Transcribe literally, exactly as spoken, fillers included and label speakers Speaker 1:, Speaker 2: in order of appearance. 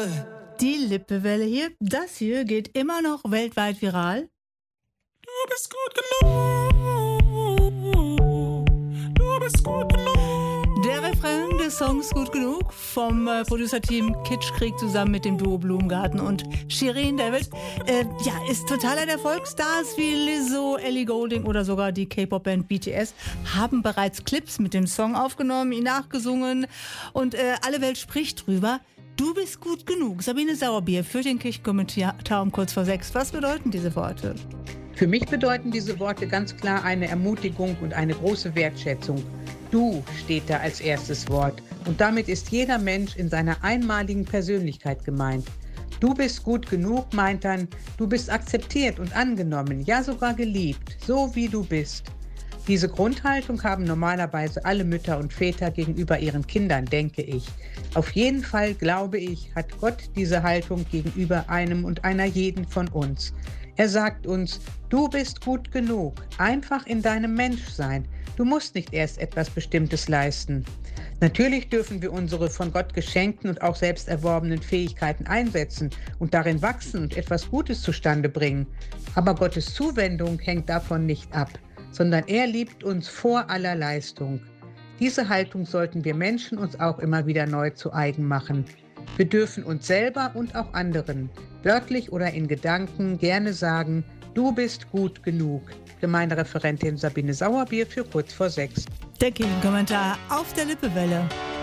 Speaker 1: Die Lippewelle hier, das hier geht immer noch weltweit viral.
Speaker 2: Du bist gut genug. Du bist gut genug.
Speaker 1: Der Refrain des Songs Gut genug vom äh, Producer-Team Kitschkrieg zusammen mit dem Duo Blumengarten und Shirin David. Äh, ja, ist totaler Erfolg. Stars wie Lizzo, Ellie Goulding oder sogar die K-Pop-Band B T S haben bereits Clips mit dem Song aufgenommen, ihn nachgesungen und äh, alle Welt spricht drüber. Du bist gut genug. Sabine Sauerbier für den Kirchenkommentar um kurz vor sechs. Was bedeuten diese Worte?
Speaker 3: Für mich bedeuten diese Worte ganz klar eine Ermutigung und eine große Wertschätzung. Du steht da als erstes Wort und damit ist jeder Mensch in seiner einmaligen Persönlichkeit gemeint. Du bist gut genug meint dann, du bist akzeptiert und angenommen, ja sogar geliebt, so wie du bist. Diese Grundhaltung haben normalerweise alle Mütter und Väter gegenüber ihren Kindern, denke ich. Auf jeden Fall, glaube ich, hat Gott diese Haltung gegenüber einem und einer jeden von uns. Er sagt uns, du bist gut genug, einfach in deinem Menschsein. Du musst nicht erst etwas Bestimmtes leisten. Natürlich dürfen wir unsere von Gott geschenkten und auch selbst erworbenen Fähigkeiten einsetzen und darin wachsen und etwas Gutes zustande bringen. Aber Gottes Zuwendung hängt davon nicht ab, sondern er liebt uns vor aller Leistung. Diese Haltung sollten wir Menschen uns auch immer wieder neu zu eigen machen. Wir dürfen uns selber und auch anderen, wörtlich oder in Gedanken, gerne sagen, du bist gut genug. Gemeindereferentin Sabine Sauerbier für kurz vor sechs.
Speaker 1: Der Kirchenkommentar auf der Lippewelle.